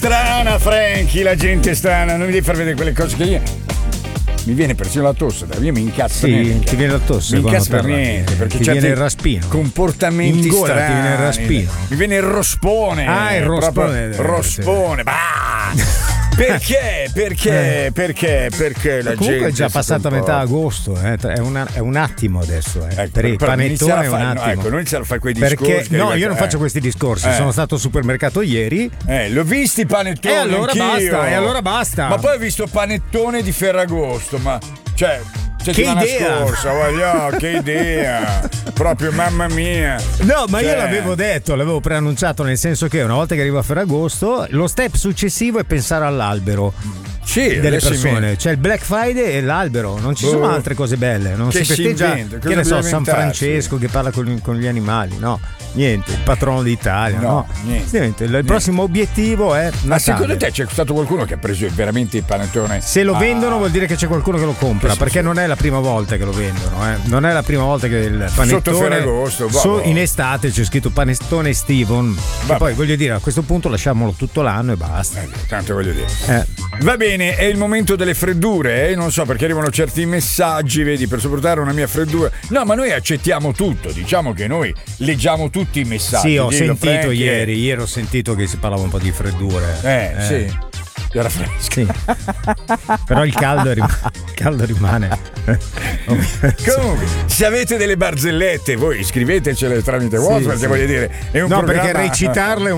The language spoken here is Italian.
Strana, Franky, la gente strana, non mi devi far vedere quelle cose che io. Mi viene persino la tosse, io mi incazzo. Sì, ti viene la tosse. Mi incazzo per niente, perché ti viene il raspino. Comportamenti in gola strani. Ti viene il raspino. Mi viene il rospone. Ah, il rospone. Rospone. Bah! Perché la comunque gente è già passata metà agosto, è un attimo adesso, per il panettone è un attimo. No, ecco, non iniziare a fare quei discorsi. Perché no, io non faccio questi discorsi. Sono stato al supermercato ieri. L'ho visti i panettoni. E allora basta. Ma poi ho visto panettone di Ferragosto, ma cioè settimana scorsa, che idea! Proprio mamma mia! No, ma io l'avevo detto, l'avevo preannunciato, nel senso che una volta che arriva a Ferragosto, lo step successivo è pensare all'albero. Sì, delle persone, c'è il Black Friday e l'albero, non ci sono altre cose belle, non si festeggia, che ne so, San Francesco che parla con gli animali, no, niente, il patrono d'Italia, no, niente. Il prossimo obiettivo è Natale. Ma secondo te c'è stato qualcuno che ha preso veramente il panettone? Se lo vendono vuol dire che c'è qualcuno che lo compra, perché non è la prima volta che lo vendono, non è la prima volta che il panettone sotto Ferragosto, in estate c'è scritto panettone Steven, e poi voglio dire, a questo punto lasciamolo tutto l'anno e basta, tanto voglio dire va bene, è il momento delle freddure, non so, perché arrivano certi messaggi, vedi, per sopportare una mia freddura. No, ma noi accettiamo tutto, diciamo che noi leggiamo tutti i messaggi. Sì, ho sentito ieri ho sentito che si parlava un po' di freddure. Sì. Era fresco. Sì. Però il caldo rimane. Comunque, se avete delle barzellette, voi scrivetecele tramite WhatsApp, perché voglio dire, è un programma. Perché recitarle